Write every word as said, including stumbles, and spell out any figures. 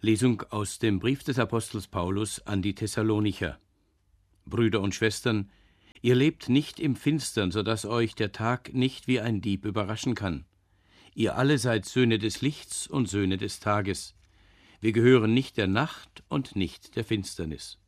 Lesung aus dem Brief des Apostels Paulus an die Thessalonicher. Brüder und Schwestern, ihr lebt nicht im Finstern, so dass euch der Tag nicht wie ein Dieb überraschen kann. Ihr alle seid Söhne des Lichts und Söhne des Tages. Wir gehören nicht der Nacht und nicht der Finsternis.